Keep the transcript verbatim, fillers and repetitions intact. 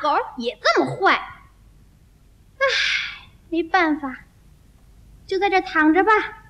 狗也这么坏。唉，没办法，就在这躺着吧。